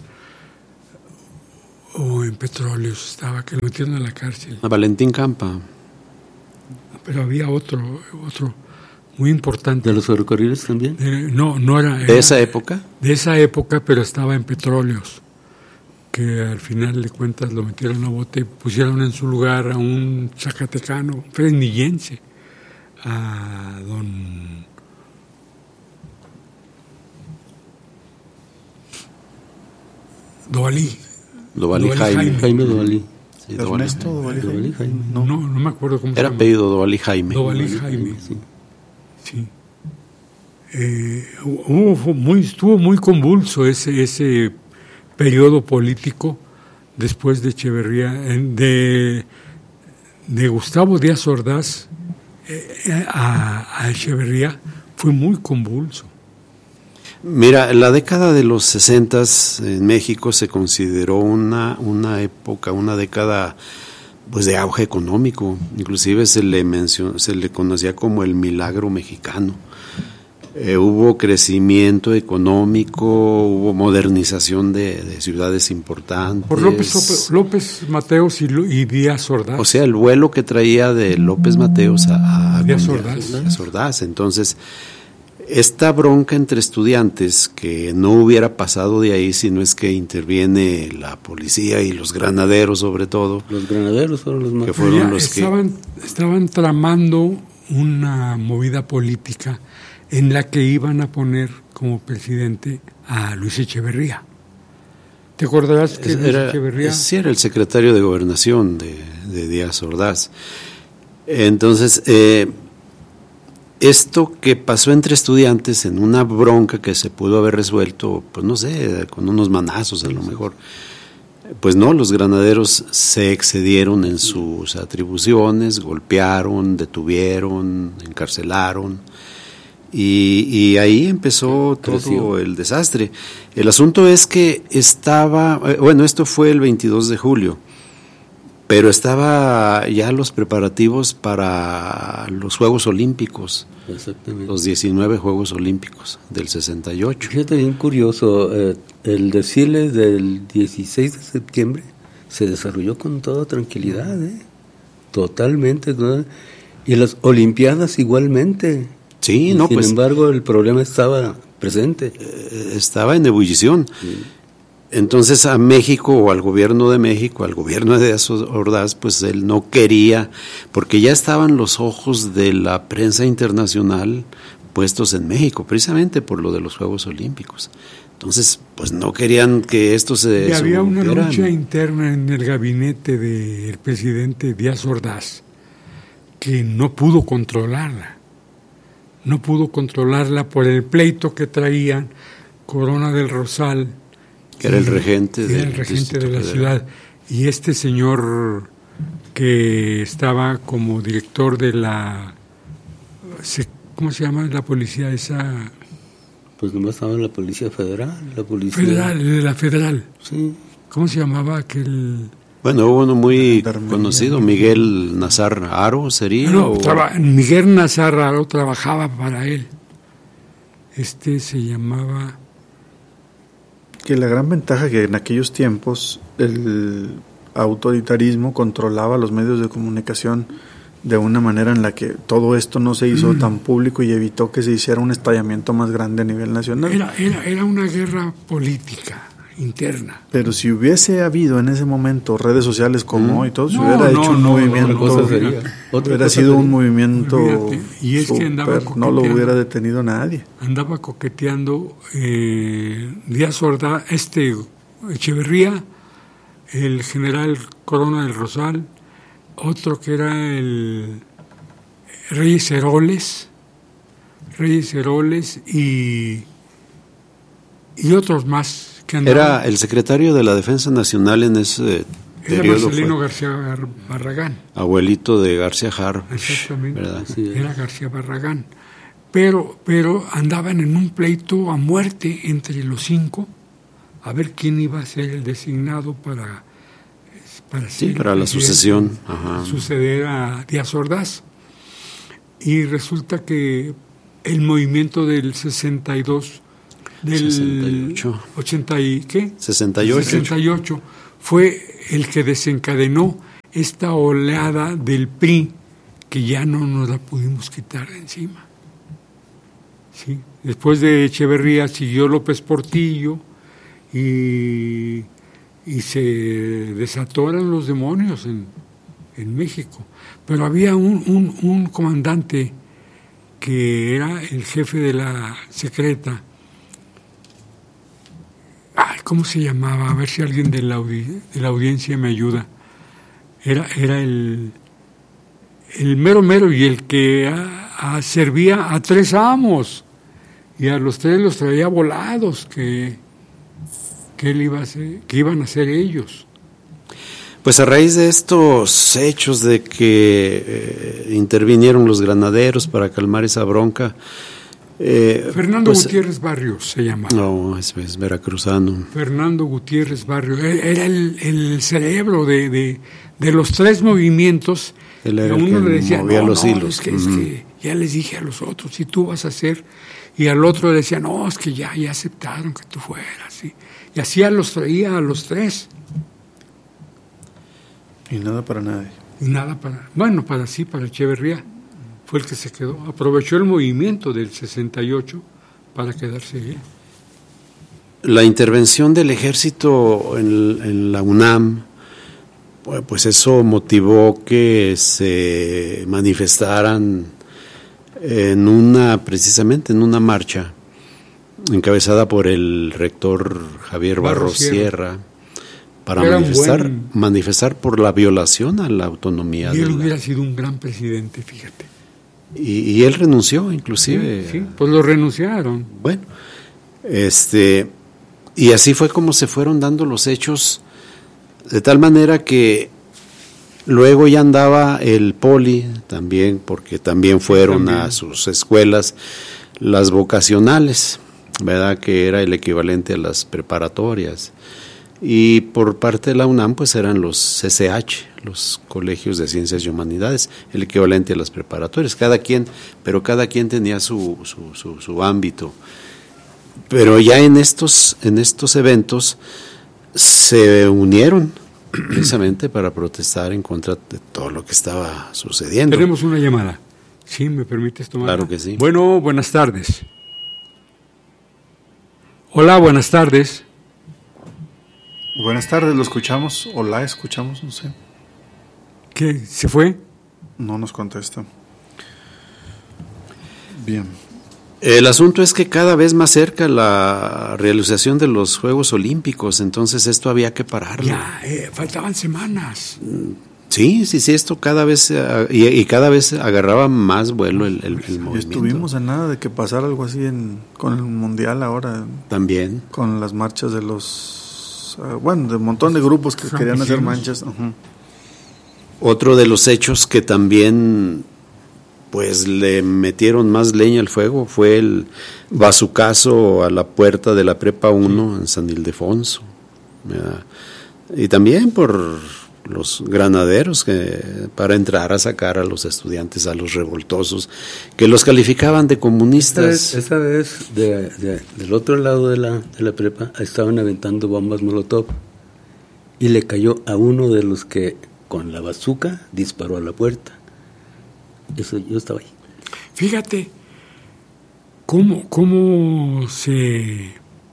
o en petróleos, estaba, que lo metieron a la cárcel. A Valentín Campa. Pero había otro, otro muy importante. ¿De los ferrocarriles también? Eh, no, no era, ¿De era- esa época? De esa época, pero estaba en petróleos, que al final de cuentas lo metieron a bote y pusieron en su lugar a un zacatecano, fresnillense, a don Dovalí. Dovalí Jaime. Jaime Dovalí. Sí, Dovalí. Ernesto Dovalí Dovalí Jaime. Jaime. No, no, no me acuerdo cómo Era se llama. apellido Dovalí Jaime. Dovalí Jaime. Sí. Sí. Eh, hubo- fue muy, estuvo muy convulso ese, ese periodo político después de Echeverría, en- de, de Gustavo Díaz Ordaz eh, a, a Echeverría, fue muy convulso. Mira, la década de los sesentas en México se consideró una, una época, una década pues de auge económico. Inclusive se le mencionó, se le conocía como el milagro mexicano. Eh, hubo crecimiento económico, hubo modernización de, de ciudades importantes. Por López, López, López Mateos y, Lo- y Díaz Ordaz. O sea, el vuelo que traía de López Mateos a, a Díaz con Ordaz. Díaz Ordaz. Entonces, esta bronca entre estudiantes, que no hubiera pasado de ahí si no es que interviene la policía y los granaderos sobre todo. Los granaderos fueron los más... Que fueron Ya los estaban, estaban tramando una movida política en la que iban a poner como presidente a Luis Echeverría. ¿Te acordarás que que... Luis Era, Echeverría? sí, era el secretario de Gobernación de, de Díaz Ordaz. Entonces, eh, esto que pasó entre estudiantes en una bronca que se pudo haber resuelto, pues no sé, con unos manazos a lo mejor, pues no, los granaderos se excedieron en sus atribuciones, golpearon, detuvieron, encarcelaron, Y, y ahí empezó todo Creció. el desastre. El asunto es que estaba, bueno, esto fue el veintidós de julio, pero estaba ya los preparativos para los Juegos Olímpicos. Exactamente. Los diecinueve Juegos Olímpicos del sesenta y ocho. Fíjate, bien curioso, eh, el desfile del dieciséis de septiembre se desarrolló con toda tranquilidad, ¿eh? Totalmente, ¿no? Y las Olimpiadas igualmente. Sí, no, Sin pues, embargo, el problema estaba presente. Eh, estaba en ebullición. Sí. Entonces a México, o al gobierno de México, al gobierno de Díaz Ordaz, pues él no quería, porque ya estaban los ojos de la prensa internacional puestos en México, precisamente por lo de los Juegos Olímpicos. Entonces, pues no querían que esto se... Y había una lucha interna en el gabinete del presidente Díaz Ordaz que no pudo controlarla. No pudo controlarla por el pleito que traían Corona del Rosal, que era el regente, era el regente de la ciudad, y este señor que estaba como director de la, ¿cómo se llama la policía esa? Pues nomás estaba en la policía federal, la policía federal, de la federal. Sí. ¿Cómo se llamaba aquel? Bueno, hubo uno muy conocido, Miguel Nazar Haro, ¿sería? No, o... traba, Miguel Nazar Haro trabajaba para él. Este se llamaba... Que la gran ventaja que en aquellos tiempos el autoritarismo controlaba los medios de comunicación de una manera en la que todo esto no se hizo mm. tan público y evitó que se hiciera un estallamiento más grande a nivel nacional. Era, era, era una guerra política interna. Pero si hubiese habido en ese momento redes sociales como mm. hoy, todo se no, hubiera no, hecho un no, movimiento, no, otra sería, otra hubiera sido sería. un movimiento Olvídate. Y es super, que andaba no lo hubiera detenido nadie. Andaba coqueteando eh, Díaz Ordaz, este Echeverría, el general Corona del Rosal, otro que era el Reyes Heroles, Reyes Heroles y, y otros más. Era el secretario de la Defensa Nacional en ese era periodo. Marcelino García Barragán. Abuelito de García Harfuch. Exactamente. ¿Verdad? Sí, era García Barragán. Pero, pero andaban en un pleito a muerte entre los cinco, a ver quién iba a ser el designado para, para, sí, para la sucesión. Ajá. Suceder a Díaz Ordaz. Y resulta que el movimiento del sesenta y dos del sesenta y ocho. ochenta y ¿qué? sesenta y ocho. sesenta y ocho fue el que desencadenó esta oleada del P R I que ya no nos la pudimos quitar de encima. ¿Sí? Después de Echeverría siguió López Portillo y, y se desatoran los demonios en, en México. Pero había un, un, un comandante que era el jefe de la secreta. Ay, ¿cómo se llamaba? A ver si alguien de la, audi- de la audiencia me ayuda. Era, era el, el mero mero y el que a, a servía a tres amos y a los tres los traía volados que, que, él iba a hacer, que iban a ser ellos. Pues a raíz de estos hechos de que eh, intervinieron los granaderos para calmar esa bronca, Eh, Fernando pues, Gutiérrez Barrios se llama. No, es, es veracruzano. Fernando Gutiérrez Barrios. Era el, el cerebro de, de, de los tres movimientos. Él era uno el que le decía, movía no, los no, hilos. Es que, es que ya les dije a los otros, si tú vas a hacer. Y al otro le decía, no, es que ya, ya aceptaron que tú fueras. ¿Sí? Y así a los traía a los tres. Y nada para nadie. Y nada para, bueno, para sí, para Echeverría. Fue el que se quedó. Aprovechó el movimiento del sesenta y ocho para quedarse él. La intervención del ejército en, en la UNAM, pues eso motivó que se manifestaran en una, precisamente en una marcha encabezada por el rector Javier Barros Sierra, para Era manifestar buen... manifestar por la violación a la autonomía. Y él de la... hubiera sido un gran presidente, fíjate. Y, y él renunció, inclusive. Sí, sí, pues lo renunciaron. Bueno, este, y así fue como se fueron dando los hechos, de tal manera que luego ya andaba el Poli también, porque también fueron también. a sus escuelas las vocacionales, ¿verdad? Que era el equivalente a las preparatorias. Y por parte de la UNAM, pues eran los C C H, los Colegios de Ciencias y Humanidades, el equivalente a las preparatorias. Cada quien, pero cada quien tenía su, su, su, su ámbito. Pero ya en estos, en estos eventos se unieron precisamente para protestar en contra de todo lo que estaba sucediendo. Tenemos una llamada. ¿Sí? ¿Me permites tomar? Claro que sí. Bueno, buenas tardes. Hola, buenas tardes. Buenas tardes, lo escuchamos, o la escuchamos, no sé. ¿Qué? ¿Se fue? No nos contesta. Bien. El asunto es que cada vez más cerca la realización de los Juegos Olímpicos, entonces esto había que pararlo. Ya, eh, faltaban semanas. Sí, sí, sí, esto cada vez, uh, y, y cada vez agarraba más vuelo el, el, el movimiento. Estuvimos a nada de que pasara algo así en, con el Mundial ahora. También. Con las marchas de los, uh, bueno, de un montón de grupos que querían hacer manchas. Uh-huh. Otro de los hechos que también pues le metieron más leña al fuego fue el bazucazo a la puerta de la Prepa uno en San Ildefonso, ¿verdad? Y también por los granaderos que para entrar a sacar a los estudiantes, a los revoltosos, que los calificaban de comunistas. Esta vez, esta vez de, de, del otro lado de la, de la prepa estaban aventando bombas molotov y le cayó a uno de los que con la bazuca disparó a la puerta. Eso, yo estaba ahí. Fíjate cómo, cómo se,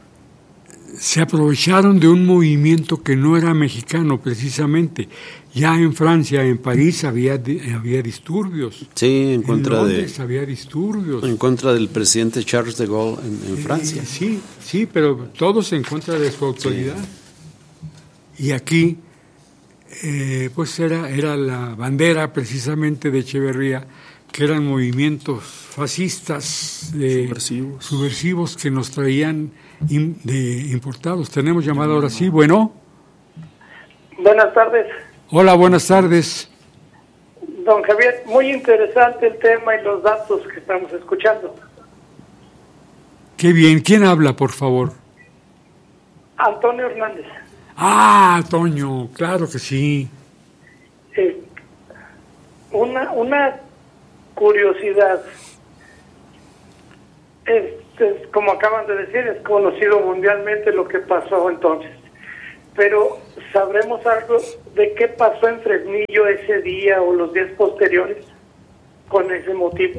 se aprovecharon de un movimiento que no era mexicano precisamente. Ya en Francia, en París, había, había disturbios. Sí, en contra en Londres de... había disturbios. En contra del presidente Charles de Gaulle en, en Francia. Eh, sí, sí, pero todos en contra de su autoridad. Sí. Y aquí... Eh, pues era, era la bandera precisamente de Echeverría, que eran movimientos fascistas de, subversivos. subversivos que nos traían in, de importados. Tenemos llamada ahora sí, bueno. Buenas tardes. Hola, buenas tardes. Don Javier, muy interesante el tema y los datos que estamos escuchando. Qué bien, ¿quién habla, por favor? Antonio Hernández. Ah, Toño, claro que sí. Eh, una, una curiosidad. Es, es, como acaban de decir, es conocido mundialmente lo que pasó entonces. Pero, ¿sabremos algo de qué pasó en Fresnillo ese día o los días posteriores con ese motivo?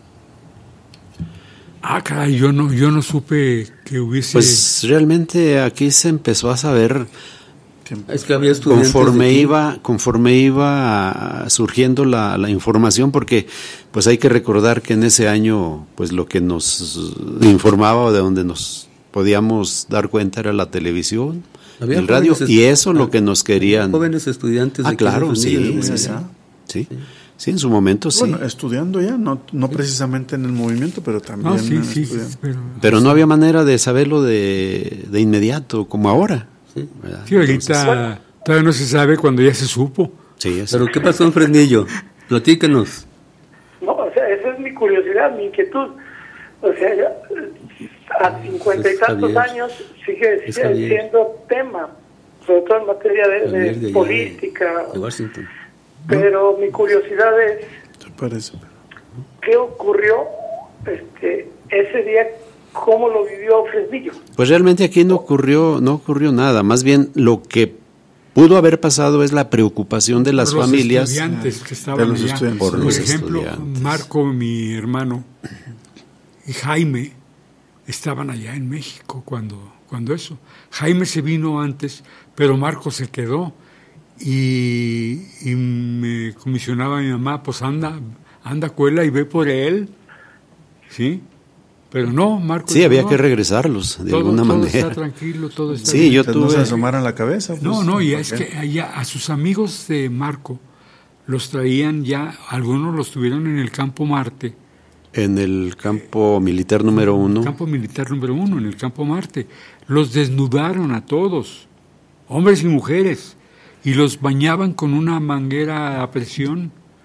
Ah, caray, yo no, yo no supe que hubiese... Pues realmente aquí se empezó a saber, es que había estudiantes conforme iba, conforme iba surgiendo la, la información, porque pues hay que recordar que en ese año, pues lo que nos informaba o de donde nos podíamos dar cuenta era la televisión, había el radio, y eso lo que nos querían. Jóvenes estudiantes. Ah, claro, sí, sí, sí, sí. Sí, en su momento sí. Bueno, estudiando ya, no, no precisamente en el movimiento, pero también no, sí, sí, estudiando. Pero, pero no había manera de saberlo de, de inmediato, como ahora. Sí, sí, ahorita Entonces, todavía no se sabe cuando ya se supo. Sí, pero ¿qué pasó en Fresnillo? Platícanos. No, o sea, esa es mi curiosidad, mi inquietud. O sea, ya, a cincuenta y tantos años sigue, sigue siendo tema, sobre todo en materia de, de, de política. De, de Washington. Pero mi curiosidad es, parece? ¿qué ocurrió este ese día? ¿Cómo lo vivió Fresnillo? Pues realmente aquí no ocurrió, no ocurrió nada. Más bien lo que pudo haber pasado es la preocupación de las por los familias. Estudiantes que estaban los allá. Estudiantes. Por, por los ejemplo, estudiantes. Marco, mi hermano, y Jaime estaban allá en México cuando, cuando eso. Jaime se vino antes, pero Marco se quedó. Y, y me comisionaba mi mamá, pues anda, anda cuela y ve por él, ¿sí? Pero no, Marco. Sí, había no, que regresarlos de todo, alguna todo manera. Está tranquilo, todo está sí, bien. yo tuve. No se asomaran la cabeza. Pues, no, no, y es que allá, a sus amigos de Marco los traían ya, algunos los tuvieron en el campo Marte. En el campo militar número uno. El campo militar número uno, en el campo Marte. Los desnudaron a todos, hombres y mujeres. Y los bañaban con una manguera a presión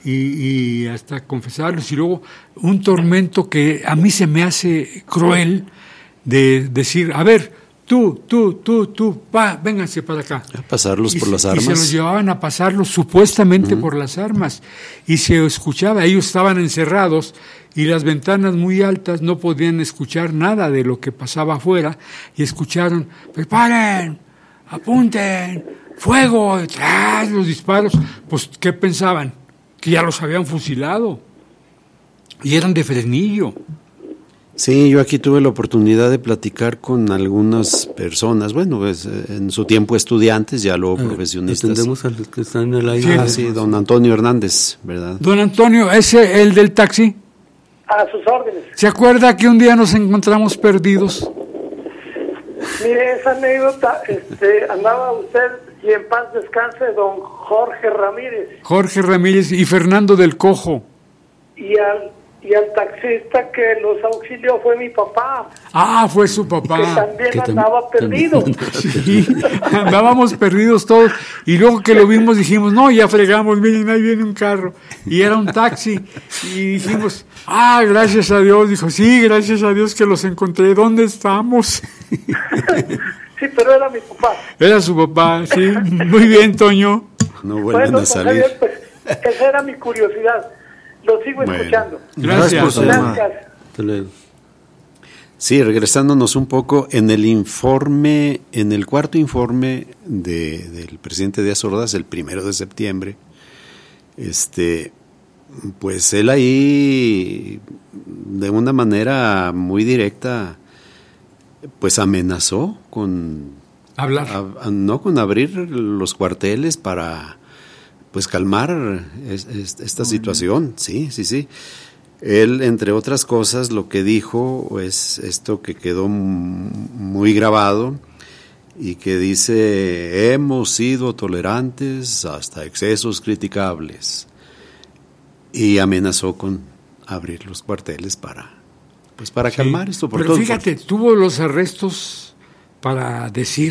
y, y hasta confesarlos, y luego un tormento que a mí se me hace cruel de decir, a ver, tú, tú, tú, tú, va, vénganse para acá. A pasarlos y por se, las armas. Y se los llevaban a pasarlos supuestamente uh-huh. por las armas, y se escuchaba, ellos estaban encerrados, y las ventanas muy altas no podían escuchar nada de lo que pasaba afuera, y escucharon, preparen, apunten, fuego, detrás, los disparos. Pues, ¿qué pensaban? Que ya los habían fusilado, y eran de Fresnillo. Sí, yo aquí tuve la oportunidad de platicar con algunas personas, bueno, pues, en su tiempo estudiantes, ya luego ah, profesionistas. Entendemos a los que están en el aire. Ah, sí, don Antonio Hernández, ¿verdad? Don Antonio, ¿ese el del taxi? A sus órdenes. ¿Se acuerda que un día nos encontramos perdidos? Mire, esa anécdota, este, andaba usted, y en paz descanse, don Jorge Ramírez. Jorge Ramírez y Fernando del Cojo. Y al, y al taxista que los auxilió fue mi papá. Ah, fue su papá. Que también que andaba tam- perdido. Sí, andábamos perdidos todos. Y luego que lo vimos dijimos, no, ya fregamos, miren, ahí viene un carro. Y era un taxi. Y dijimos, ah, gracias a Dios. Dijo, sí, gracias a Dios que los encontré. ¿Dónde estamos? Sí, pero era mi papá. Era su papá, sí. Muy bien, Toño. No vuelven bueno, a salir. Javier, pues, esa era mi curiosidad. Lo sigo bueno, escuchando. Gracias. Gracias. gracias. Sí, regresándonos un poco, en el informe, en el cuarto informe de, del presidente Díaz Ordaz, el primero de septiembre, este, pues él ahí, de una manera muy directa, pues amenazó con hablar, a, a, no con abrir los cuarteles para pues calmar es, es, esta uh-huh. situación, sí, sí, sí. Él, entre otras cosas, lo que dijo es esto que quedó muy grabado y que dice, hemos sido tolerantes hasta excesos criticables, y amenazó con abrir los cuarteles para pues para sí, calmar esto. Por pero todo, fíjate, por... tuvo los arrestos para decir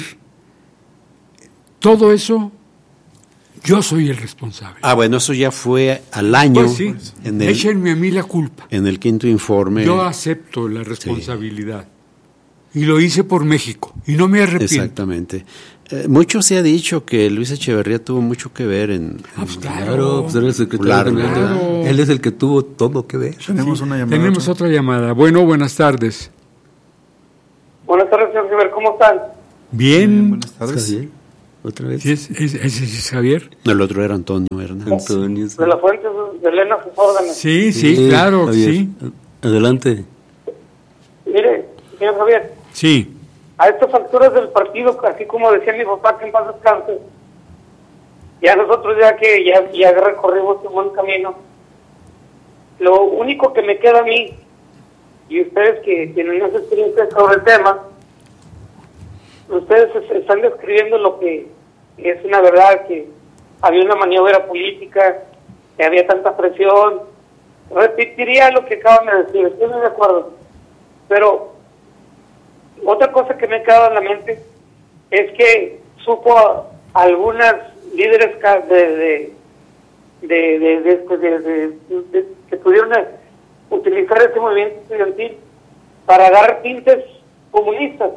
todo eso. Yo soy el responsable. Ah, bueno, eso ya fue al año. Pues sí, en el, échenme a mí la culpa. En el quinto informe. Yo acepto la responsabilidad. Sí. Y lo hice por México. Y no me arrepiento. Exactamente. Eh, mucho se ha dicho que Luis Echeverría tuvo mucho que ver en... Ah, pues en claro. claro, pues era el secretario. Claro. Él es el que tuvo todo que ver. Tenemos sí, una llamada. Tenemos otra llamada. Bueno, buenas tardes. Buenas tardes, señor Javier. ¿Cómo están? Bien. Bien, buenas tardes. Bien. ¿Otra vez? ¿Sí es, es, es, es Javier? El otro era Antonio Hernández. Antonio. De la Fuente de Elena sus órdenes. Sí, sí, sí, claro, Javier. Sí. Adelante. Mire, señor Javier. Sí. A estas alturas del partido, así como decía mi papá, que en paz descanse, ya nosotros ya que ya, ya recorrimos un buen camino, lo único que me queda a mí, y ustedes que tienen más experiencia sobre el tema, ustedes están describiendo lo que es una verdad, que había una maniobra política, que había tanta presión. Repetiría lo que acaban de decir, estoy muy de acuerdo. Pero otra cosa que me queda en la mente es que supo a algunas líderes de de de, de, de, de, de, de, de que pudieron utilizar este movimiento estudiantil para agarrar tintes comunistas.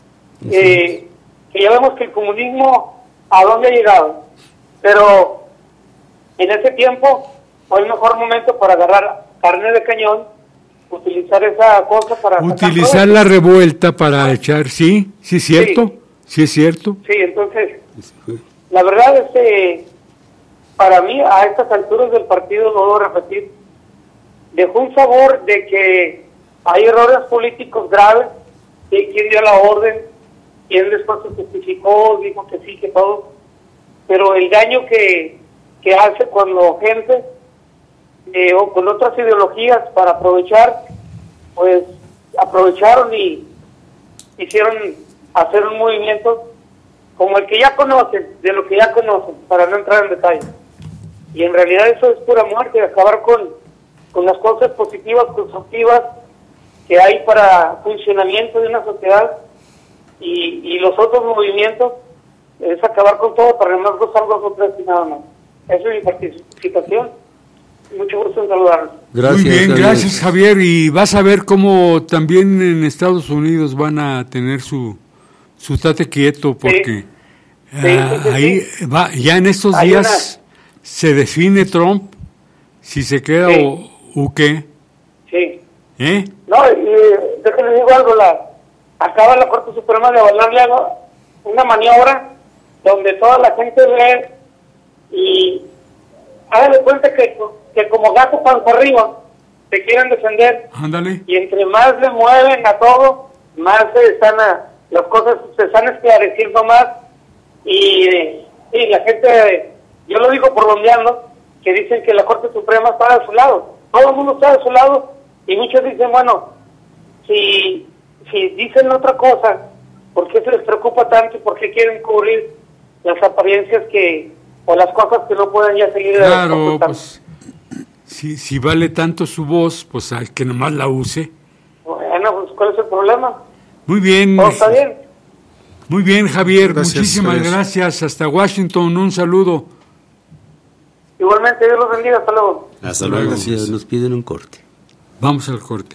Eh, que ya vemos que el comunismo a dónde ha llegado, pero en ese tiempo fue el mejor momento para agarrar carne de cañón, utilizar esa cosa para utilizar la revuelta para echar, sí, sí es cierto, sí, sí es cierto. Sí, entonces la verdad es que para mí a estas alturas del partido, lo debo repetir, dejó un sabor de que hay errores políticos graves, de quién dio la orden, quién después se justificó, dijo que sí, que todo, pero el daño que, que hace cuando gente eh, o con otras ideologías para aprovechar, pues aprovecharon y hicieron hacer un movimiento como el que ya conocen, de lo que ya conocen, para no entrar en detalle. Y en realidad eso es pura muerte, acabar con, con las cosas positivas, constructivas que hay para funcionamiento de una sociedad. Y, y los otros movimientos es acabar con todo para no gozar nosotros y nada más. Eso es mi participación. Mucho gusto en saludarlos. Gracias, Muy bien, Javier. Gracias Javier. Y vas a ver cómo también en Estados Unidos van a tener su, su tate quieto, porque sí. Sí, uh, sí, sí, ahí sí. Va, ya en estos Hay días una... se define Trump si se queda sí. o, o qué. Sí. ¿Eh? No, y déjenme digo algo, la, acaba la Corte Suprema de avalarle una maniobra donde toda la gente ve y háganle cuenta que, que como gato panza arriba se quieren defender. Ándale. Y entre más le mueven a todo, más se están a, las cosas se están esclareciendo más y, y la gente, yo lo digo por colombiano, que dicen que la Corte Suprema está de su lado. Todo el mundo está de su lado y muchos dicen, bueno, si, si dicen otra cosa, ¿por qué se les preocupa tanto y por qué quieren cubrir las apariencias que o las cosas que no pueden ya seguir? Claro, pues si, si vale tanto su voz, pues al que nomás la use. Bueno, pues ¿cuál es el problema? Muy bien. ¿Todo está bien? Muy bien, Javier, gracias, muchísimas gracias. gracias. Hasta Washington, un saludo. Igualmente, Dios los bendiga, hasta luego. Hasta luego. Gracias. Nos piden un corte. Vamos al corte.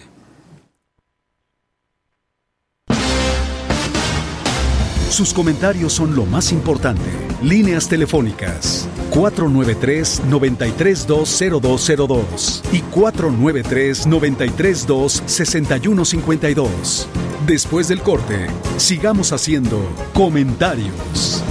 Sus comentarios son lo más importante. Líneas telefónicas cuatro nueve tres, nueve tres dos, cero dos cero dos y cuatro nueve tres, nueve tres dos, seis uno cinco dos. Después del corte, sigamos haciendo comentarios.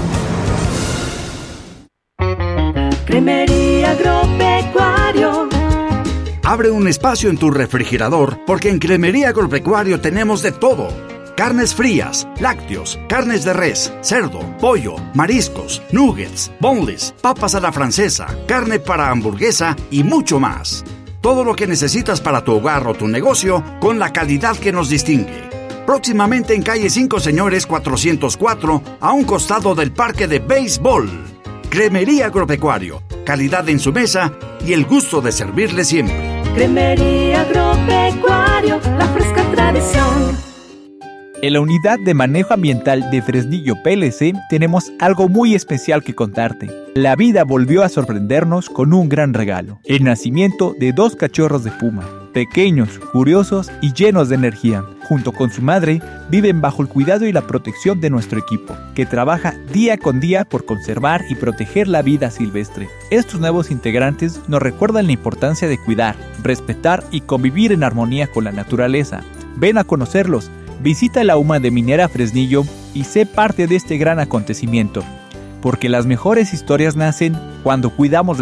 Cremería Agropecuario. Abre un espacio en tu refrigerador porque en Cremería Agropecuario tenemos de todo. Carnes frías, lácteos, carnes de res, cerdo, pollo, mariscos, nuggets, boneless, papas a la francesa, carne para hamburguesa y mucho más. Todo lo que necesitas para tu hogar o tu negocio con la calidad que nos distingue. Próximamente en calle cinco Señores cuatrocientos cuatro, a un costado del parque de béisbol. Cremería Agropecuario, calidad en su mesa y el gusto de servirle siempre. Cremería Agropecuario, la fresca tradición. En la Unidad de Manejo Ambiental de Fresnillo P L C tenemos algo muy especial que contarte. La vida volvió a sorprendernos con un gran regalo: el nacimiento de dos cachorros de puma, pequeños, curiosos y llenos de energía. Junto con su madre, viven bajo el cuidado y la protección de nuestro equipo, que trabaja día con día por conservar y proteger la vida silvestre. Estos nuevos integrantes nos recuerdan la importancia de cuidar, respetar y convivir en armonía con la naturaleza. Ven a conocerlos. Visita la U M A de Minera Fresnillo y sé parte de este gran acontecimiento, porque las mejores historias nacen cuando cuidamos